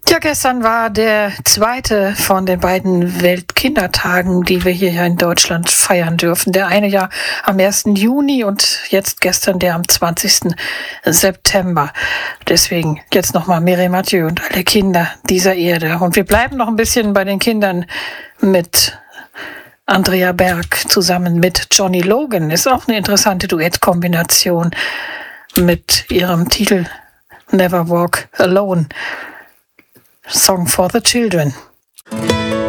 Ja, gestern war der zweite von den beiden Weltkindertagen, die wir hier in Deutschland feiern dürfen. Der eine ja am 1. Juni und jetzt gestern der am 20. September. Deswegen jetzt nochmal Mireille Mathieu und alle Kinder dieser Erde. Und wir bleiben noch ein bisschen bei den Kindern mit Andrea Berg zusammen mit Johnny Logan. Ist auch eine interessante Duettkombination mit ihrem Titel Never Walk Alone. Song for the Children.